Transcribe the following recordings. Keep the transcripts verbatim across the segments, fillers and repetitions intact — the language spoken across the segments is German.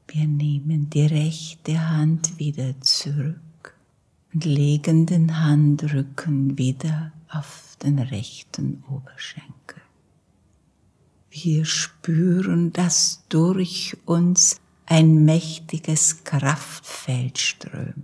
Wir nehmen die rechte Hand wieder zurück und legen den Handrücken wieder auf den rechten Oberschenkel. Wir spüren, dass durch uns ein mächtiges Kraftfeld strömt.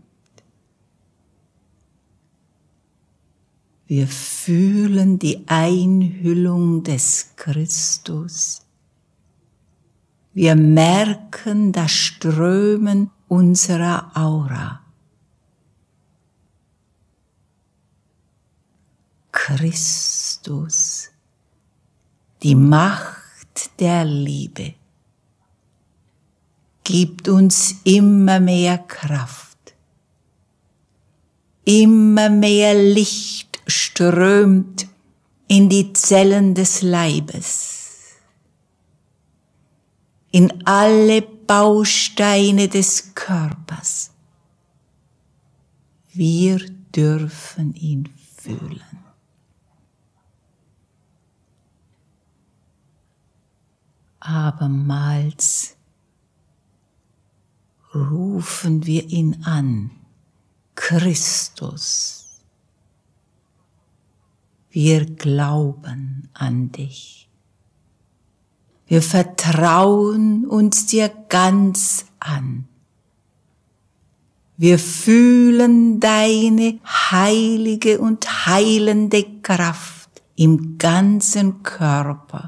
Wir fühlen die Einhüllung des Christus. Wir merken das Strömen unserer Aura. Christus, die Macht der Liebe, gibt uns immer mehr Kraft. Immer mehr Licht strömt in die Zellen des Leibes, in alle Bausteine des Körpers. Wir dürfen ihn fühlen. Abermals rufen wir ihn an, Christus. Wir glauben an dich. Wir vertrauen uns dir ganz an. Wir fühlen deine heilige und heilende Kraft im ganzen Körper.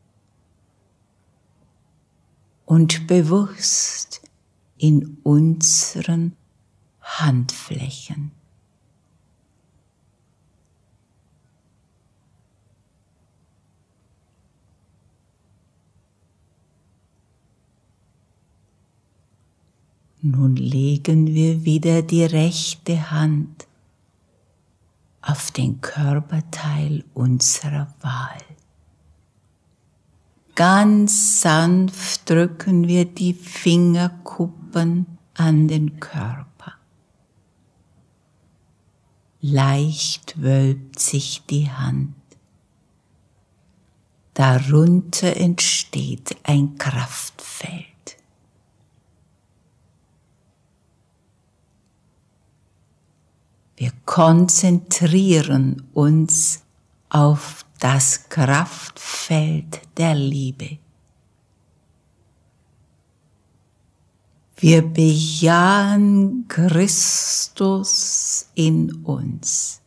Und bewusst in unseren Handflächen. Nun legen wir wieder die rechte Hand auf den Körperteil unserer Wahl. Ganz sanft drücken wir die Fingerkuppen an den Körper. Leicht wölbt sich die Hand. Darunter entsteht ein Kraftfeld. Wir konzentrieren uns auf das Kraftfeld der Liebe. Wir bejahen Christus in uns.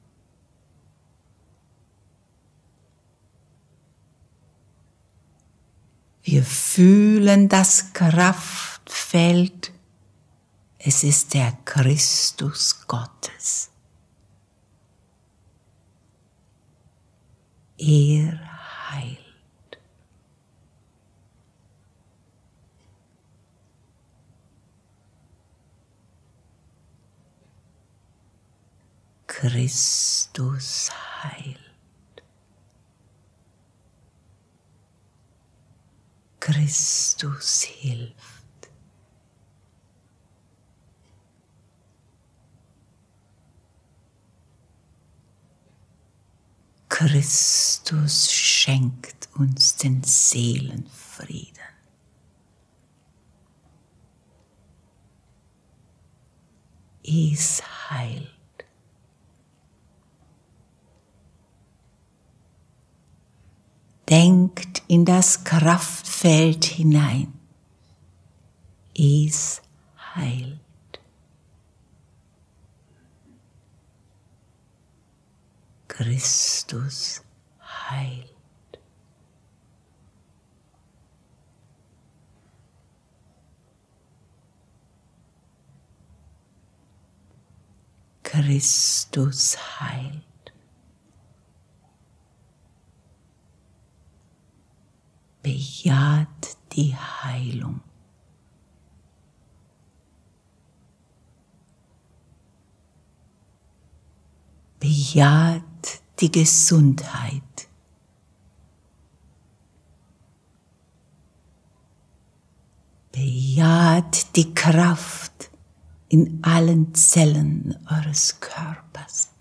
Wir fühlen das Kraftfeld. Es ist der Christus Gottes. Er heilt. Christus heilt. Christus hilft. Christus schenkt uns den Seelenfrieden. Es heilt. Denkt in das Kraftfeld hinein. Es heilt. Christus heilt. Christus heilt. Bejaht die Heilung. Bejaht die Gesundheit. Bejaht die Kraft in allen Zellen eures Körpers.